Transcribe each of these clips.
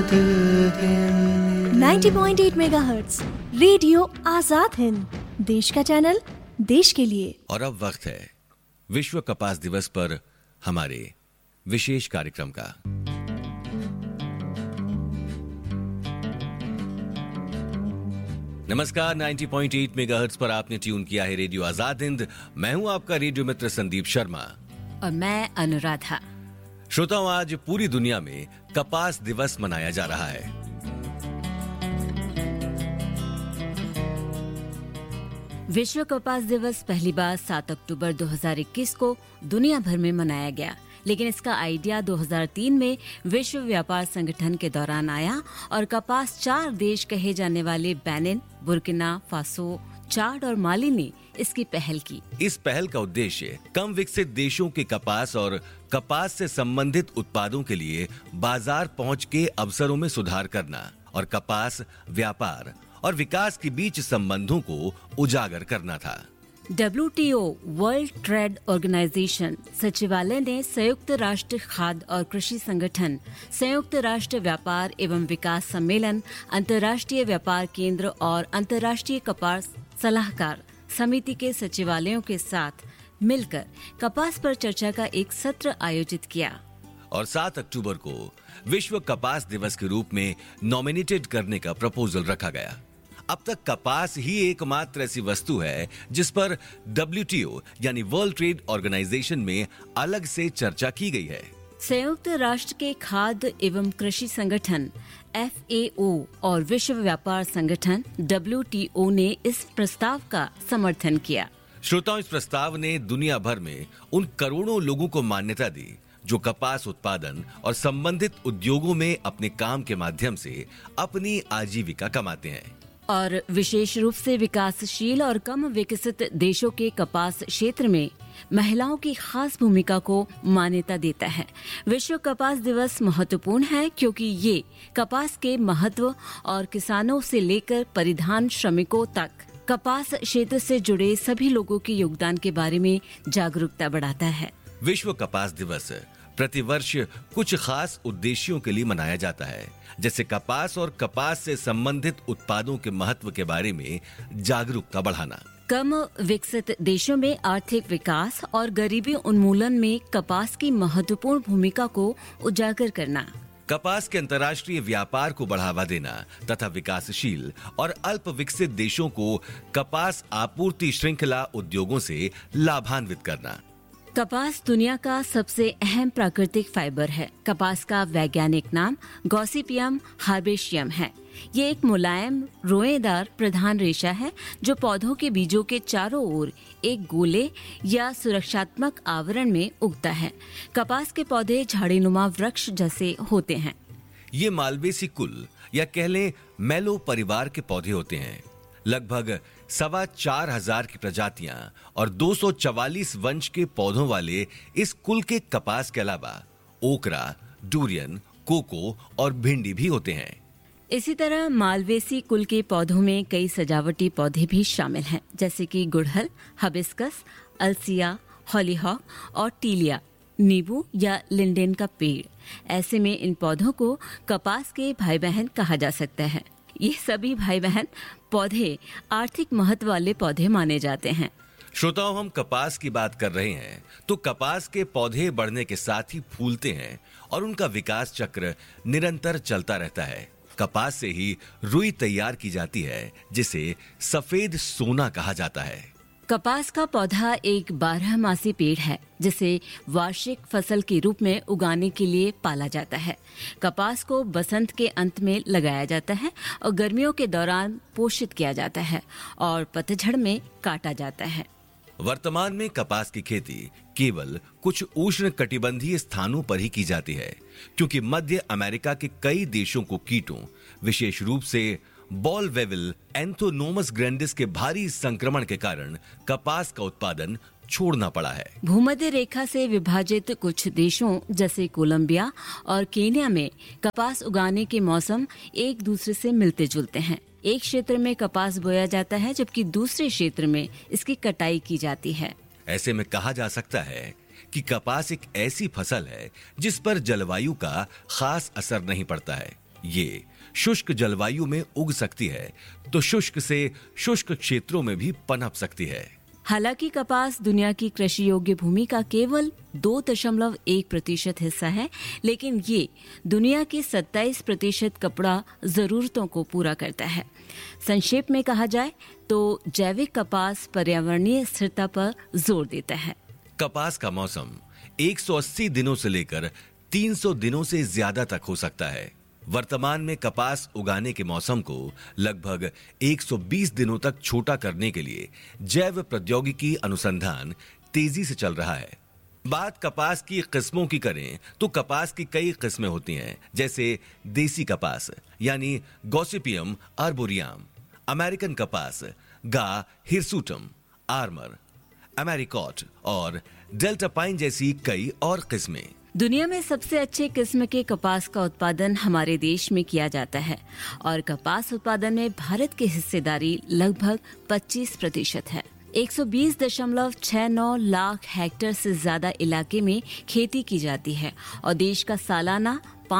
90.8 megahertz radio Azad Hind, देश का channel, देश के लिए। और अब वक्त है विश्व कपास दिवस पर हमारे विशेष कार्यक्रम का। नमस्कार, 90.8 मेगाहर्ट्ज पर आपने ट्यून किया है रेडियो आजाद हिंद। मैं हूं आपका रेडियो मित्र संदीप शर्मा और मैं अनुराधा। श्रोताओं, आज पूरी दुनिया में कपास दिवस मनाया जा रहा है। विश्व कपास दिवस पहली बार 7 अक्टूबर 2021 को दुनिया भर में मनाया गया, लेकिन इसका आइडिया 2003 में विश्व व्यापार संगठन के दौरान आया और कपास 4 देश कहे जाने वाले बेनिन, बुर्किना फासो, चाड और माली ने इसकी पहल की। इस पहल का उद्देश्य कम विकसित देशों के कपास और कपास से संबंधित उत्पादों के लिए बाजार पहुंच के अवसरों में सुधार करना और कपास व्यापार और विकास के बीच संबंधों को उजागर करना था। WTO वर्ल्ड ट्रेड ऑर्गेनाइजेशन सचिवालय ने संयुक्त राष्ट्र खाद्य और कृषि संगठन, संयुक्त राष्ट्र व्यापार एवं विकास सम्मेलन, अंतर्राष्ट्रीय व्यापार केंद्र और अंतर्राष्ट्रीय कपास सलाहकार समिति के सचिवालयों के साथ मिलकर कपास पर चर्चा का एक सत्र आयोजित किया और 7 अक्टूबर को विश्व कपास दिवस के रूप में नॉमिनेटेड करने का प्रपोजल रखा गया। अब तक कपास ही एकमात्र ऐसी वस्तु है जिस पर WTO यानी वर्ल्ड ट्रेड ऑर्गेनाइजेशन में अलग से चर्चा की गई है। संयुक्त राष्ट्र के खाद्य एवं कृषि संगठन FAO और विश्व व्यापार संगठन WTO ने इस प्रस्ताव का समर्थन किया। श्रोताओं, इस प्रस्ताव ने दुनिया भर में उन करोड़ों लोगों को मान्यता दी जो कपास उत्पादन और संबंधित उद्योगों में अपने काम के माध्यम से अपनी आजीविका कमाते हैं। और विशेष रूप से विकासशील और कम विकसित देशों के कपास क्षेत्र में महिलाओं की खास भूमिका को मान्यता देता है। विश्व कपास दिवस महत्वपूर्ण है क्योंकि ये कपास के महत्व और किसानों से लेकर परिधान श्रमिकों तक कपास क्षेत्र से जुड़े सभी लोगों के योगदान के बारे में जागरूकता बढ़ाता है। विश्व कपास दिवस प्रतिवर्ष कुछ खास उद्देश्यों के लिए मनाया जाता है, जैसे कपास और कपास से संबंधित उत्पादों के महत्व के बारे में जागरूकता बढ़ाना, कम विकसित देशों में आर्थिक विकास और गरीबी उन्मूलन में कपास की महत्वपूर्ण भूमिका को उजागर करना, कपास के अंतर्राष्ट्रीय व्यापार को बढ़ावा देना तथा विकासशील और अल्प विकसित देशों को कपास आपूर्ति श्रृंखला उद्योगों से लाभान्वित करना। कपास दुनिया का सबसे अहम प्राकृतिक फाइबर है। कपास का वैज्ञानिक नाम गॉसिपियम हर्बेशियम है। ये एक मुलायम रोएदार प्रधान रेशा है जो पौधों के बीजों के चारों ओर एक गोले या सुरक्षात्मक आवरण में उगता है। कपास के पौधे झाड़ीनुमा वृक्ष जैसे होते हैं। ये मालवेसी कुल या कह लें मैलो परिवार के पौधे होते हैं। लगभग 4,500 की प्रजातियां और 244 वंश के पौधों वाले इस कुल के कपास के अलावा ओकरा, डूरियन, कोको और भिंडी भी होते हैं। इसी तरह मालवेसी कुल के पौधों में कई सजावटी पौधे भी शामिल हैं, जैसे कि गुड़हल, हबिस्कस, अलसिया, हॉलीहॉक और टीलिया, नींबू या लिंडेन का पेड़। ऐसे में इन पौधों को कपास के भाई बहन कहा जा सकता है। ये सभी भाई बहन पौधे आर्थिक महत्व वाले पौधे माने जाते हैं। श्रोताओं, हम कपास की बात कर रहे हैं तो कपास के पौधे बढ़ने के साथ ही फूलते हैं और उनका विकास चक्र निरंतर चलता रहता है। कपास से ही रुई तैयार की जाती है जिसे सफेद सोना कहा जाता है। कपास का पौधा एक 12मासी पेड़ है जिसे वार्षिक फसल के रूप में उगाने के लिए पाला जाता है। कपास को बसंत के अंत में लगाया जाता है और गर्मियों के दौरान पोषित किया जाता है और पतझड़ में काटा जाता है। वर्तमान में कपास की खेती केवल कुछ उष्ण कटिबंधीय स्थानों पर ही की जाती है, क्योंकि मध्य अमेरिका के कई देशों को कीटों, विशेष रूप से बॉल वेविल एंथोनोमस ग्रैंडिस के भारी संक्रमण के कारण कपास का उत्पादन छोड़ना पड़ा है। भूमध्य रेखा से विभाजित कुछ देशों जैसे कोलंबिया और केन्या में कपास उगाने के मौसम एक दूसरे से मिलते जुलते हैं। एक क्षेत्र में कपास बोया जाता है जबकि दूसरे क्षेत्र में इसकी कटाई की जाती है। ऐसे में कहा जा सकता है कि कपास एक ऐसी फसल है जिस पर जलवायु का खास असर नहीं पड़ता है। ये शुष्क जलवायु में उग सकती है तो शुष्क से शुष्क क्षेत्रों में भी पनप सकती है। हालांकि कपास दुनिया की कृषि योग्य भूमि का केवल 2.1% हिस्सा है, लेकिन ये दुनिया के 27% कपड़ा जरूरतों को पूरा करता है। संक्षेप में कहा जाए तो जैविक कपास पर्यावरणीय स्थिरता पर जोर देता है। कपास का मौसम 180 दिनों से लेकर 300 दिनों से ज्यादा तक हो सकता है। वर्तमान में कपास उगाने के मौसम को लगभग 120 दिनों तक छोटा करने के लिए जैव प्रौद्योगिकी अनुसंधान तेजी से चल रहा है। बात कपास की किस्मों की करें तो कपास की कई किस्में होती हैं, जैसे देसी कपास यानी गॉसिपियम आर्बोरियम, अमेरिकन कपास गा हिरसुटम, आर्मर, अमेरिकॉट और डेल्टा पाइन जैसी कई और किस्में। दुनिया में सबसे अच्छे किस्म के कपास का उत्पादन हमारे देश में किया जाता है और कपास उत्पादन में भारत की हिस्सेदारी लगभग 25% है। 120.69 लाख हेक्टेयर से ज्यादा इलाके में खेती की जाती है और देश का सालाना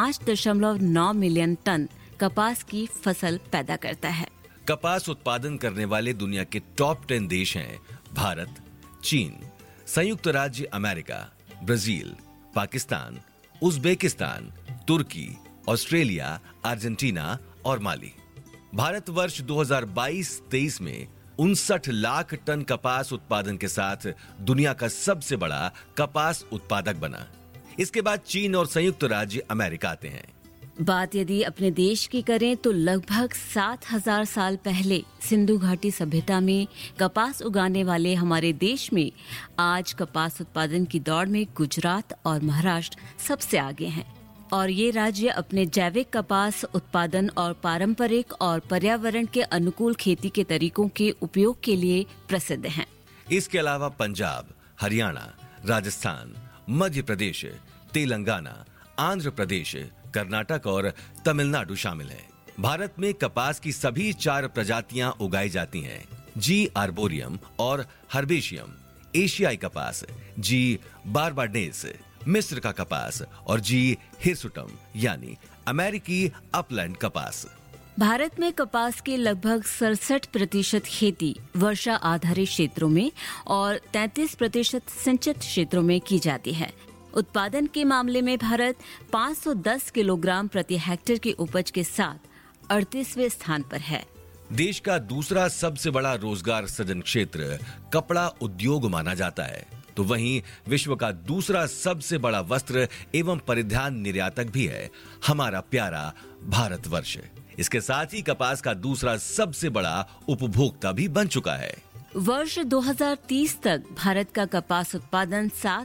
5.9 मिलियन टन कपास की फसल पैदा करता है। कपास उत्पादन करने वाले दुनिया के टॉप 10 देश हैं भारत, चीन, संयुक्त राज्य अमेरिका, ब्राजील, पाकिस्तान, उज्बेकिस्तान, तुर्की, ऑस्ट्रेलिया, अर्जेंटीना और माली। भारत वर्ष 2022-23 में 59 लाख टन कपास उत्पादन के साथ दुनिया का सबसे बड़ा कपास उत्पादक बना। इसके बाद चीन और संयुक्त राज्य अमेरिका आते हैं। बात यदि अपने देश की करें तो लगभग 7000 साल पहले सिंधु घाटी सभ्यता में कपास उगाने वाले हमारे देश में आज कपास उत्पादन की दौड़ में गुजरात और महाराष्ट्र सबसे आगे हैं और ये राज्य अपने जैविक कपास उत्पादन और पारंपरिक और पर्यावरण के अनुकूल खेती के तरीकों के उपयोग के लिए प्रसिद्ध हैं। इसके अलावा पंजाब, हरियाणा, राजस्थान, मध्य प्रदेश, तेलंगाना, आंध्र प्रदेश, कर्नाटक और तमिलनाडु शामिल हैं। भारत में कपास की सभी 4 प्रजातियां उगाई जाती हैं। जी आर्बोरियम और हर्बेशियम, एशियाई कपास, जी बारबाडेस, मिस्र का कपास और जी हिरसुटम यानी अमेरिकी अपलैंड कपास। भारत में कपास की लगभग 67% खेती वर्षा आधारित क्षेत्रों में और 33% सिंचित क्षेत्रों में की जाती है। उत्पादन के मामले में भारत 510 किलोग्राम प्रति हेक्टेयर की उपज के साथ 38वें स्थान पर है। देश का दूसरा सबसे बड़ा रोजगार सृजन क्षेत्र कपड़ा उद्योग माना जाता है, तो वहीं विश्व का दूसरा सबसे बड़ा वस्त्र एवं परिधान निर्यातक भी है हमारा प्यारा भारतवर्ष। इसके साथ ही कपास का दूसरा सबसे बड़ा उपभोक्ता भी बन चुका है। वर्ष 2030 तक भारत का कपास उत्पादन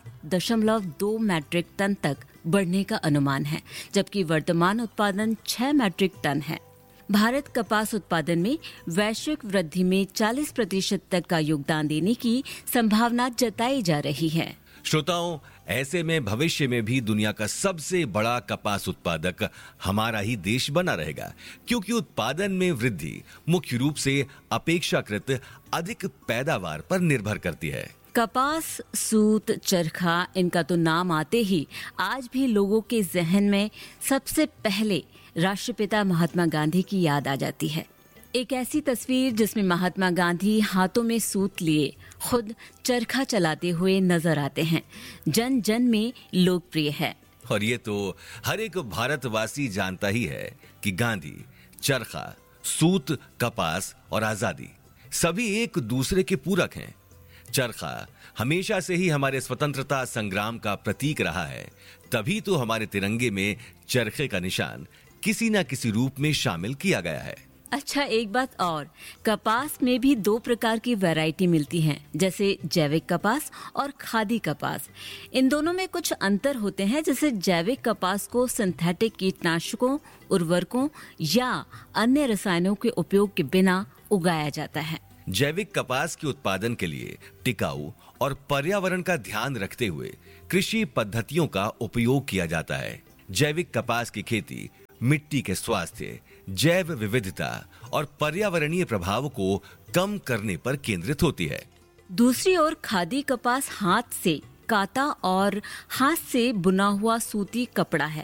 7.2 मैट्रिक टन तक बढ़ने का अनुमान है, जबकि वर्तमान उत्पादन 6 मैट्रिक टन है। भारत कपास उत्पादन में वैश्विक वृद्धि में 40% तक का योगदान देने की संभावना जताई जा रही है। श्रोताओं, ऐसे में भविष्य में भी दुनिया का सबसे बड़ा कपास उत्पादक हमारा ही देश बना रहेगा, क्योंकि उत्पादन में वृद्धि मुख्य रूप से अपेक्षाकृत अधिक पैदावार पर निर्भर करती है। कपास, सूत, चरखा, इनका तो नाम आते ही आज भी लोगों के जहन में सबसे पहले राष्ट्रपिता महात्मा गांधी की याद आ जाती है। एक ऐसी तस्वीर जिसमें महात्मा गांधी हाथों में सूत लिए खुद चरखा चलाते हुए नजर आते हैं, जन जन में लोकप्रिय है। और ये तो हर एक भारतवासी जानता ही है कि गांधी, चरखा, सूत, कपास और आजादी सभी एक दूसरे के पूरक हैं। चरखा हमेशा से ही हमारे स्वतंत्रता संग्राम का प्रतीक रहा है, तभी तो हमारे तिरंगे में चरखे का निशान किसी न किसी रूप में शामिल किया गया है। अच्छा, एक बात और, कपास में भी 2 प्रकार की वैरायटी मिलती हैं, जैसे जैविक कपास और खादी कपास। इन दोनों में कुछ अंतर होते हैं, जैसे जैविक कपास को सिंथेटिक कीटनाशकों, उर्वरकों या अन्य रसायनों के उपयोग के बिना उगाया जाता है। जैविक कपास के उत्पादन के लिए टिकाऊ और पर्यावरण का ध्यान रखते हुए कृषि पद्धतियों का उपयोग किया जाता है। जैविक कपास की खेती मिट्टी के स्वास्थ्य, जैव विविधता और पर्यावरणीय प्रभाव को कम करने पर केंद्रित होती है। दूसरी ओर खादी कपास हाथ से काता और हाथ से बुना हुआ सूती कपड़ा है,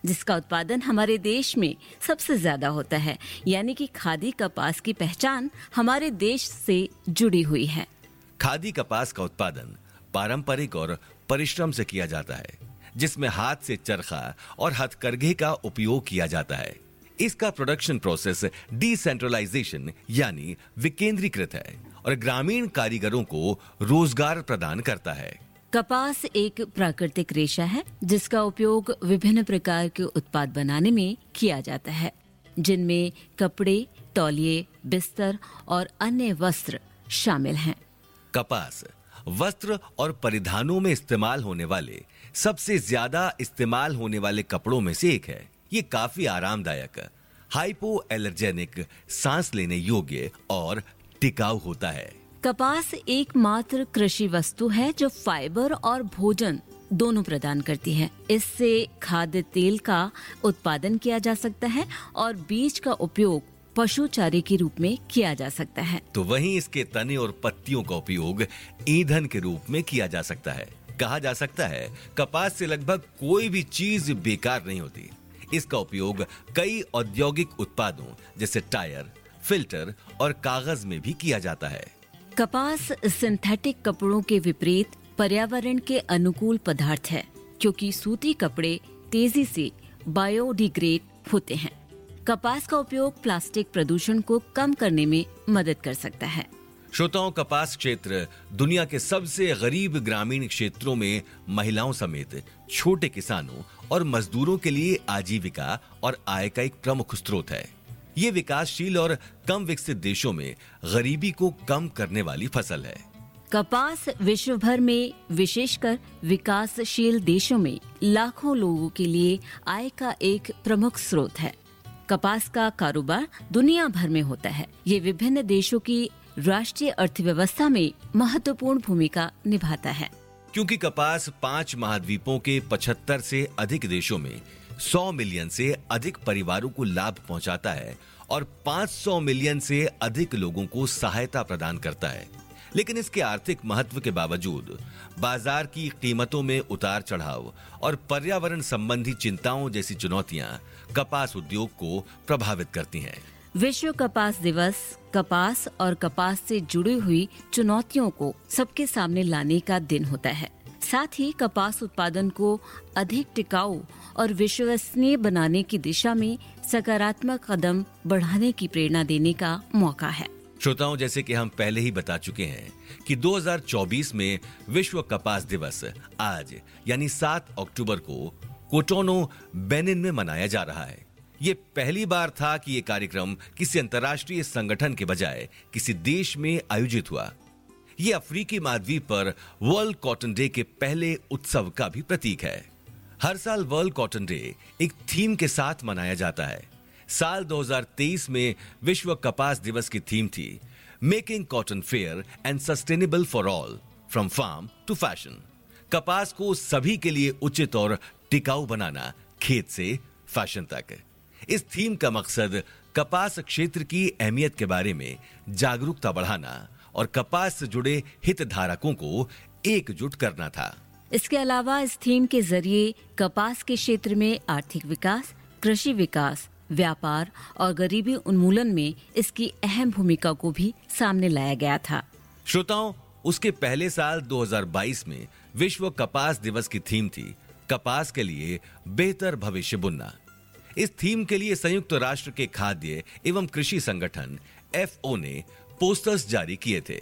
जिसका उत्पादन हमारे देश में सबसे ज्यादा होता है। यानी कि खादी कपास की पहचान हमारे देश से जुड़ी हुई है। खादी कपास का उत्पादन पारंपरिक और परिश्रम से किया जाता है, जिसमें हाथ से चरखा और हथकरघे का उपयोग किया जाता है। इसका प्रोडक्शन प्रोसेस डिसेंट्रलाइजेशन यानी विकेंद्रीकृत है और ग्रामीण कारीगरों को रोजगार प्रदान करता है। कपास एक प्राकृतिक रेशा है जिसका उपयोग विभिन्न प्रकार के उत्पाद बनाने में किया जाता है, जिनमें कपड़े, तौलिए, बिस्तर और अन्य वस्त्र शामिल हैं। कपास वस्त्र और परिधानों में इस्तेमाल होने वाले सबसे ज्यादा इस्तेमाल होने वाले कपड़ों में से एक है। ये काफी आरामदायक, हाइपो एलर्जेनिक, सांस लेने योग्य और टिकाऊ होता है। कपास एकमात्र कृषि वस्तु है जो फाइबर और भोजन दोनों प्रदान करती है। इससे खाद्य तेल का उत्पादन किया जा सकता है और बीज का उपयोग पशु चारे के रूप में किया जा सकता है। तो वहीं इसके तने और पत्तियों का उपयोग ईंधन के रूप में किया जा सकता है। कहा जा सकता है कपास से लगभग कोई भी चीज बेकार नहीं होती। इसका उपयोग कई औद्योगिक उत्पादों जैसे टायर, फिल्टर और कागज में भी किया जाता है। कपास सिंथेटिक कपड़ों के विपरीत पर्यावरण के अनुकूल पदार्थ है, क्योंकि सूती कपड़े तेजी से बायोडिग्रेड होते हैं। कपास का उपयोग प्लास्टिक प्रदूषण को कम करने में मदद कर सकता है। श्रोताओं, कपास क्षेत्र दुनिया के सबसे गरीब ग्रामीण क्षेत्रों में महिलाओं समेत छोटे किसानों और मजदूरों के लिए आजीविका और आय का एक प्रमुख स्रोत है। ये विकासशील और कम विकसित देशों में गरीबी को कम करने वाली फसल है। कपास विश्व भर में, विशेषकर विकासशील देशों में लाखों लोगों के लिए आय का एक प्रमुख स्रोत है। कपास का कारोबार दुनिया भर में होता है। ये विभिन्न देशों की राष्ट्रीय अर्थव्यवस्था में महत्वपूर्ण भूमिका निभाता है। क्योंकि कपास 5 महाद्वीपों के 75 से अधिक देशों में 100 मिलियन से अधिक परिवारों को लाभ पहुंचाता है और 500 मिलियन से अधिक लोगों को सहायता प्रदान करता है। लेकिन इसके आर्थिक महत्व के बावजूद बाजार की कीमतों में उतार चढ़ाव और पर्यावरण संबंधी चिंताओं जैसी चुनौतियां कपास उद्योग को प्रभावित करती हैं। विश्व कपास दिवस कपास और कपास से जुड़ी हुई चुनौतियों को सबके सामने लाने का दिन होता है। साथ ही कपास उत्पादन को अधिक टिकाऊ और विश्वसनीय बनाने की दिशा में सकारात्मक कदम बढ़ाने की प्रेरणा देने का मौका है। श्रोताओं, जैसे कि हम पहले ही बता चुके हैं कि 2024 में विश्व कपास दिवस आज यानी 7 अक्टूबर को कोटोनो, बेनिन में मनाया जा रहा है। ये पहली बार था कि ये कार्यक्रम किसी अंतर्राष्ट्रीय संगठन के बजाय किसी देश में आयोजित हुआ। ये अफ्रीकी महाद्वीप पर वर्ल्ड कॉटन डे के पहले उत्सव का भी प्रतीक है। हर साल वर्ल्ड कॉटन डे एक थीम के साथ मनाया जाता है। साल 2023 में विश्व कपास दिवस की थीम थी making cotton fair and sustainable for all, from farm to fashion. कपास को सभी के लिए उचित और टिकाऊ बनाना, खेत से फैशन तक। इस थीम का मकसद कपास क्षेत्र की अहमियत के बारे में जागरूकता बढ़ाना और कपास से जुड़े हितधारकों को एकजुट करना था। इसके अलावा इस थीम के जरिए कपास के क्षेत्र में आर्थिक विकास, कृषि विकास, व्यापार और गरीबी उन्मूलन में इसकी अहम भूमिका को भी सामने लाया गया था। श्रोताओं, उसके पहले साल 2022 में विश्व कपास दिवस की थीम थी कपास के लिए बेहतर भविष्य बुनना। इस थीम के लिए संयुक्त राष्ट्र के खाद्य एवं कृषि संगठन FAO ने पोस्टर्स जारी किए थे।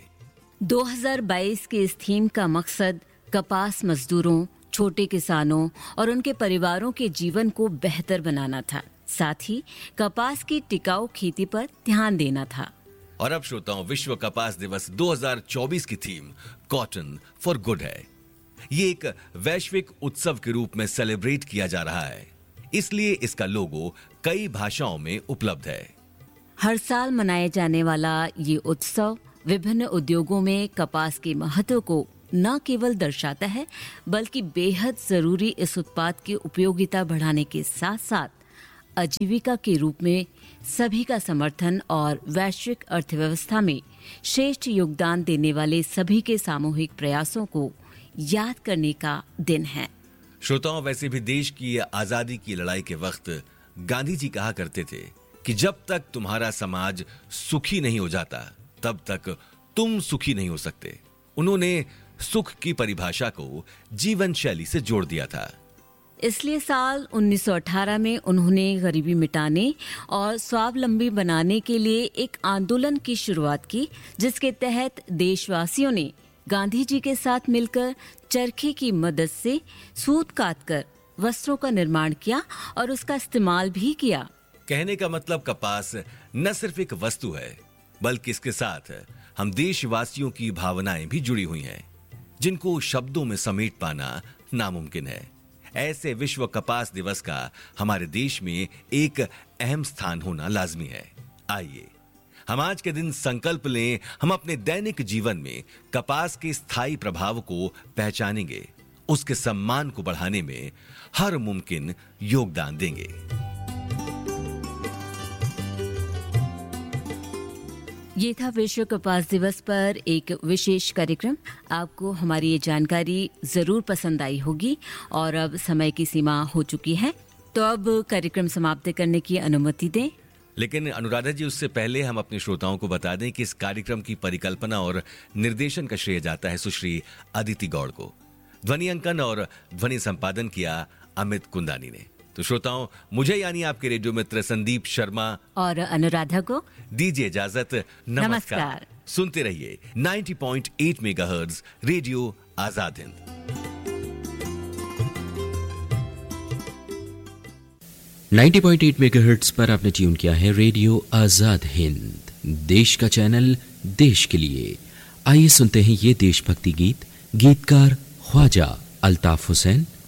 2022 के इस थीम का मकसद कपास मजदूरों, छोटे किसानों और उनके परिवारों के जीवन को बेहतर बनाना था। साथ ही कपास की टिकाऊ खेती पर ध्यान देना था। और अब श्रोताओं, विश्व कपास दिवस 2024 की थीम कॉटन फॉर गुड है। ये एक वैश्विक उत्सव के रूप में सेलिब्रेट किया जा रहा है, इसलिए इसका लोगो कई भाषाओं में उपलब्ध है। हर साल मनाए जाने वाला ये उत्सव विभिन्न उद्योगों में कपास के महत्व को न केवल दर्शाता है, बल्कि बेहद जरूरी इस उत्पाद की उपयोगिता बढ़ाने के साथ साथ आजीविका के रूप में सभी का समर्थन और वैश्विक अर्थव्यवस्था में श्रेष्ठ योगदान देने वाले सभी के सामूहिक प्रयासों को याद करने का दिन है। श्रोताओं, वैसे भी देश की आजादी की लड़ाई के वक्त गांधी जी कहा करते थे कि जब तक तुम्हारा समाज सुखी नहीं हो जाता तब तक तुम सुखी नहीं हो सकते। उन्होंने सुख की परिभाषा को जीवन शैली से जोड़ दिया था। इसलिए साल 1918 में उन्होंने गरीबी मिटाने और स्वावलंबी बनाने के लिए एक आंदोलन की शुरुआत की, जिसके तहत देशवासियों ने गांधी जी के साथ मिलकर चरखे की मदद से सूत काटकर वस्त्रों का निर्माण किया और उसका इस्तेमाल भी किया। कहने का मतलब कपास न सिर्फ एक वस्तु है, बल्कि इसके साथ हम देशवासियों की भावनाएं भी जुड़ी हुई हैं, जिनको शब्दों में समेट पाना नामुमकिन है। ऐसे विश्व कपास दिवस का हमारे देश में एक अहम स्थान होना लाजमी है। आइए हम आज के दिन संकल्प लें, हम अपने दैनिक जीवन में कपास के स्थायी प्रभाव को पहचानेंगे, उसके सम्मान को बढ़ाने में हर मुमकिन योगदान देंगे। ये था विश्व कपास दिवस पर एक विशेष कार्यक्रम। आपको हमारी ये जानकारी जरूर पसंद आई होगी और अब समय की सीमा हो चुकी है, तो अब कार्यक्रम समाप्त करने की अनुमति दें। लेकिन अनुराधा जी, उससे पहले हम अपने श्रोताओं को बता दें कि इस कार्यक्रम की परिकल्पना और निर्देशन का श्रेय जाता है सुश्री अदिति गौड़ को। ध्वनि अंकन और ध्वनि संपादन किया अमित कुंदानी ने। तो श्रोताओं, मुझे यानी आपके रेडियो मित्र संदीप शर्मा और अनुराधा को दीजिए इजाजत। नमस्कार। सुनते रहिए 90.8 megahertz radio Azad Hind. 90.8 megahertz पर आपने ट्यून किया है रेडियो आजाद हिंद, देश का चैनल, देश के लिए। आइए सुनते हैं ये देशभक्ति गीत। गीतकार ख्वाजा अल्ताफ हुसैन,